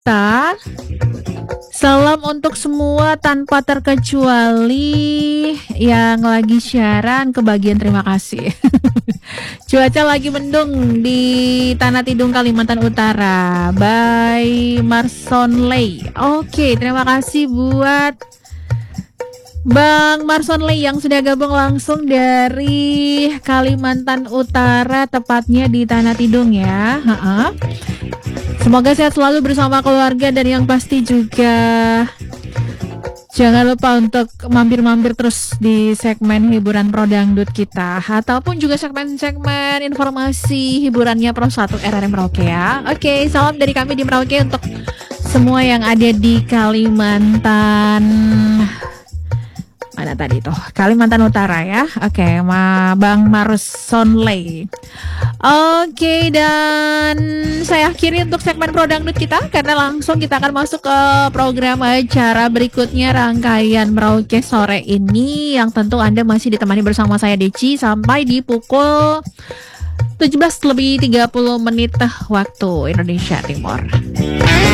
Ta, salam untuk semua tanpa terkecuali yang lagi siaran, kebagian terima kasih. Cuaca lagi mendung di Tanah Tidung, Kalimantan Utara. By Marson Lay. Oke, terima kasih buat Bang Marson Lay yang sudah gabung langsung dari Kalimantan Utara, tepatnya di Tanah Tidung ya. Semoga sehat selalu bersama keluarga dan yang pasti juga jangan lupa untuk mampir-mampir terus di segmen hiburan Pro Dangdut kita, ataupun juga segmen-segmen informasi hiburannya Pro 1 RRM Merauke ya. Oke, salam dari kami di Merauke untuk semua yang ada di Kalimantan. Mana tadi tuh? Kalimantan Utara ya. Oke, Bang Marson Lay. Oke, dan saya akhiri untuk segmen Pro Dangdut kita karena langsung kita akan masuk ke program acara berikutnya, rangkaian Merauke sore ini, yang tentu Anda masih ditemani bersama saya Deci sampai di pukul 17:30 waktu Indonesia Timur.